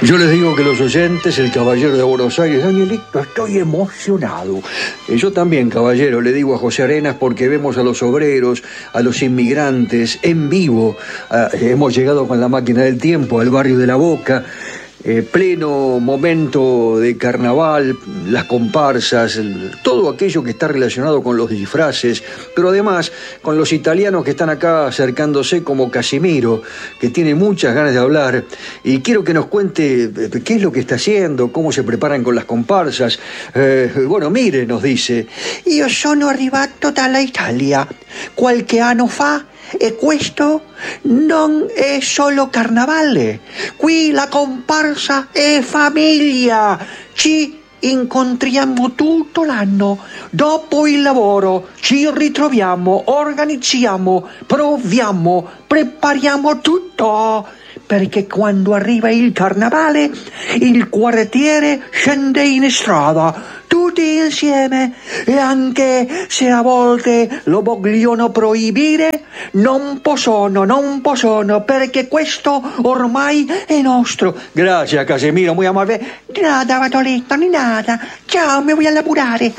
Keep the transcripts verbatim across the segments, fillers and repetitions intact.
Yo les digo que los oyentes, el caballero de Buenos Aires, Danielito, estoy emocionado. Y yo también, caballero, le digo a José Arenas, porque vemos a los obreros, a los inmigrantes en vivo. Ah, hemos llegado con la máquina del tiempo al barrio de La Boca. Eh, pleno momento de carnaval, las comparsas, el, todo aquello que está relacionado con los disfraces, pero además con los italianos que están acá acercándose, como Casimiro, que tiene muchas ganas de hablar, y quiero que nos cuente qué es lo que está haciendo, cómo se preparan con las comparsas. Eh, bueno, mire, nos dice: io sono arrivato dalla Italia qualche anno fa e questo non è solo carnavale. Qui la comparsa è famiglia. Ci incontriamo tutto l'anno. Dopo il lavoro ci ritroviamo, organizziamo, proviamo, prepariamo tutto. Perché quando arriva il carnavale, il quartiere scende in strada, tutti insieme, e anche se a volte lo vogliono proibire, non possono, non possono, perché questo ormai è nostro. Gracias, Casimiro, muy amable. Di nada, Bartolito, di nada. Ciao, me voy a laburare.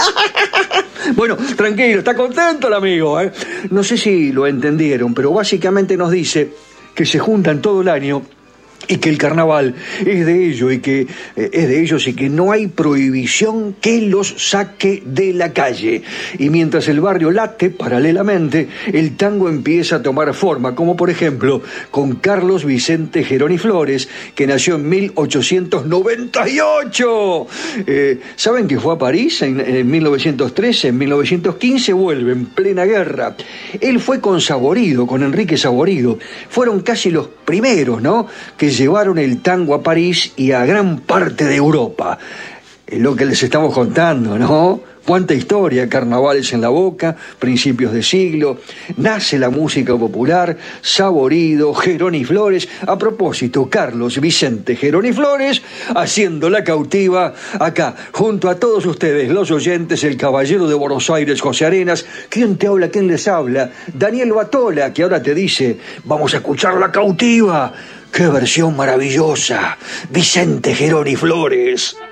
Bueno, tranquilo, está contento el amigo, ¿eh? No sé si lo entendieron, pero básicamente nos dice que se juntan todo el año y que el carnaval es de ellos y que eh, es de ellos y que no hay prohibición que los saque de la calle. Y mientras el barrio late, paralelamente, el tango empieza a tomar forma, como por ejemplo con Carlos Vicente Geroni Flores, que nació en mil ochocientos noventa y ocho. Eh, ¿Saben que fue a París en, en mil novecientos trece? En mil novecientos quince vuelve, en plena guerra. Él fue con Saborido, con Enrique Saborido. Fueron casi los primeros, ¿no?, que llevaron el tango a París y a gran parte de Europa. Es lo que les estamos contando, ¿no? Cuánta historia, carnavales en La Boca, principios de siglo, nace la música popular, Saborido, Geroni Flores. A propósito, Carlos Vicente Geroni Flores, haciendo La Cautiva, acá, junto a todos ustedes, los oyentes, el caballero de Buenos Aires, José Arenas. ¿Quién te habla? ¿Quién les habla? Daniel Batola, que ahora te dice: vamos a escuchar La Cautiva. ¡Qué versión maravillosa! Vicente Geroni Flores.